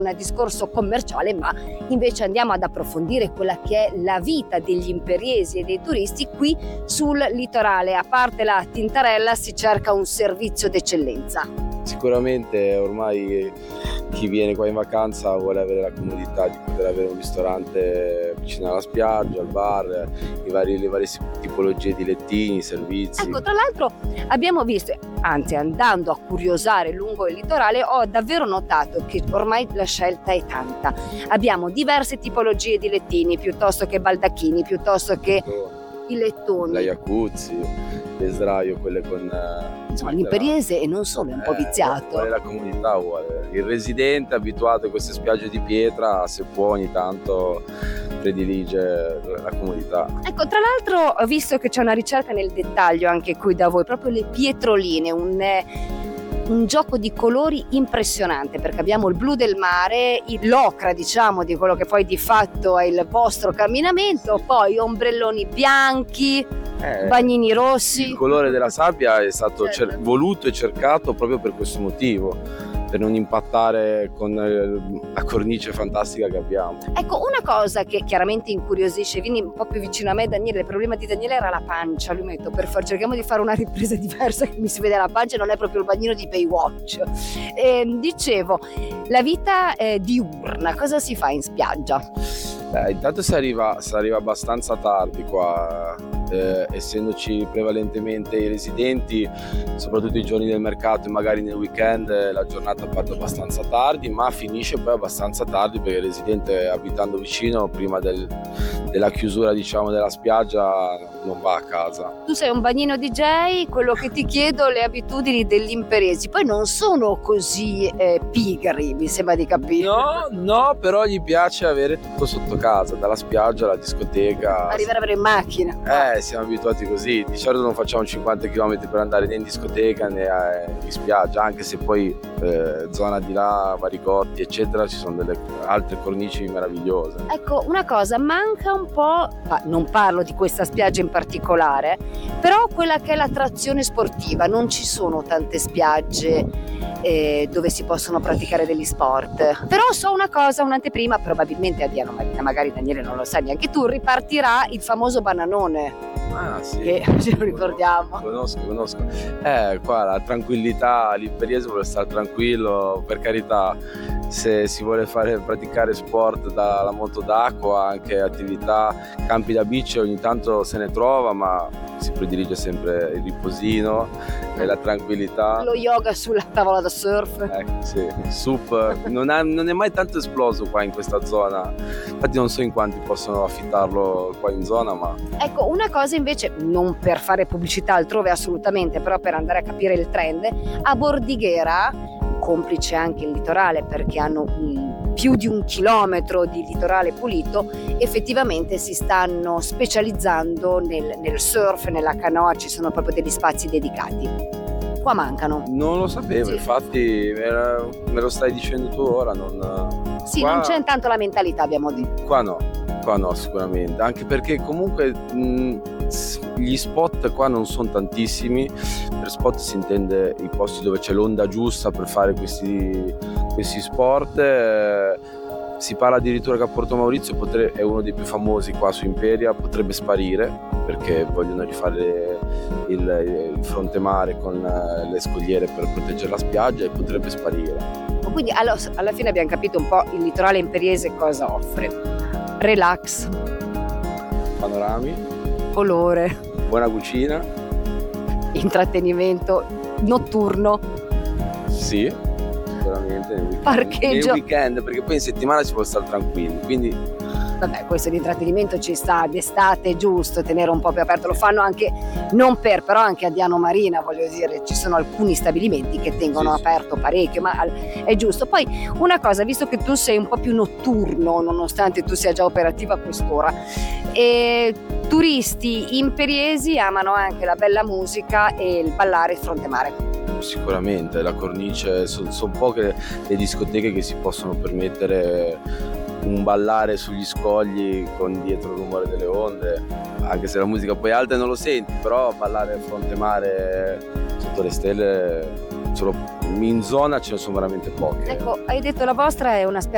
un discorso commerciale, ma invece andiamo ad approfondire quella che è la vita degli imperiesi e dei turisti qui sul litorale. A parte la tintarella si cerca un servizio d'eccellenza. Sicuramente ormai chi viene qua in vacanza vuole avere la comodità di poter avere un ristorante vicino alla spiaggia, al bar, le varie tipologie di lettini, servizi. Ecco, tra l'altro abbiamo visto, anzi andando a curiosare lungo il litorale, ho davvero notato che ormai la scelta è tanta. Abbiamo diverse tipologie di lettini, piuttosto che baldacchini, piuttosto che i lettoni. La jacuzzi, le sdraio, quelle con... Insomma, l'imperiese e non solo è un po' viziato. Vuole la comunità, vuole. Il residente abituato a queste spiagge di pietra, se può ogni tanto predilige la comodità. Ecco, tra l'altro ho visto che c'è una ricerca nel dettaglio anche qui da voi, proprio le pietroline, un gioco di colori impressionante, perché abbiamo il blu del mare, l'ocra diciamo di quello che poi di fatto è il vostro camminamento, poi ombrelloni bianchi, bagnini rossi. Il colore della sabbia è stato voluto e cercato proprio per questo motivo, per non impattare con la cornice fantastica che abbiamo. Ecco, una cosa che chiaramente incuriosisce, vieni un po' più vicino a me Daniele, il problema di Daniele era la pancia, lui mi ha detto cerchiamo di fare una ripresa diversa che mi si vede la pancia e non è proprio il bagnino di Baywatch. Dicevo, la vita diurna, cosa si fa in spiaggia? Intanto si arriva abbastanza tardi qua, essendoci prevalentemente i residenti, soprattutto i giorni del mercato e magari nel weekend la giornata parte abbastanza tardi, ma finisce poi abbastanza tardi perché il residente, abitando vicino, prima della chiusura diciamo della spiaggia non va a casa. Tu sei un bagnino DJ, quello che ti chiedo, le abitudini degli imperiesi poi non sono così pigri, mi sembra di capire. No, però gli piace avere tutto sotto casa, dalla spiaggia alla discoteca. Arrivare in macchina. Siamo abituati così, di solito non facciamo 50 km per andare né in discoteca né in spiaggia, anche se poi zona di là, Varigotti eccetera, ci sono delle altre cornici meravigliose. Ecco, una cosa, manca un po', non parlo di questa spiaggia in particolare, però quella che è l'attrazione sportiva, non ci sono tante spiagge dove si possono praticare degli sport. Però so una cosa, un'anteprima, probabilmente a Diano Marina, magari Daniele non lo sai neanche tu, ripartirà il famoso bananone. Sì, che ce lo ricordiamo. Conosco. Qua la tranquillità, l'imperiese vuole stare tranquillo, per carità, se si vuole praticare sport dalla moto d'acqua, anche attività, campi da bici ogni tanto se ne trova, ma si predilige sempre il riposino e la tranquillità. Lo yoga sulla tavola da surf. Sì, SUP non è mai tanto esploso qua in questa zona, infatti non so in quanti possono affittarlo qua in zona, ma... Ecco, una cosa invece, non per fare pubblicità altrove assolutamente, però per andare a capire il trend, a Bordighera, complice anche il litorale perché hanno più di 1 chilometro di litorale pulito, effettivamente si stanno specializzando nel surf, nella canoa, ci sono proprio degli spazi dedicati. Qua mancano. Non lo sapevo, sì. Infatti me lo stai dicendo tu ora. Sì, qua... non c'è intanto la mentalità, abbiamo detto. Qua no sicuramente, anche perché comunque gli spot qua non sono tantissimi. Per spot si intende i posti dove c'è l'onda giusta per fare questi sport. Si parla addirittura che a Porto Maurizio è uno dei più famosi qua su Imperia, potrebbe sparire perché vogliono rifare il fronte mare con le scogliere per proteggere la spiaggia e potrebbe sparire. Quindi alla fine abbiamo capito un po' il litorale imperiese cosa offre. Relax, panorami, colore, buona cucina, intrattenimento notturno. Sì, sicuramente parcheggio. Nel weekend, perché poi in settimana si può stare tranquilli, quindi... Vabbè, questo di intrattenimento ci sta, d'estate è giusto tenere un po' più aperto, lo fanno anche, però anche a Diano Marina, voglio dire, ci sono alcuni stabilimenti che tengono aperto parecchio, ma è giusto. Poi una cosa, visto che tu sei un po' più notturno, nonostante tu sia già operativa a quest'ora, e turisti imperiesi amano anche la bella musica e il ballare fronte mare. Sicuramente, la cornice, sono poche le discoteche che si possono permettere un ballare sugli scogli con dietro il rumore delle onde, anche se la musica poi è alta e non lo senti, però ballare fronte mare sotto le stelle in zona ce ne sono veramente poche. Ecco, hai detto la vostra è una spiaggia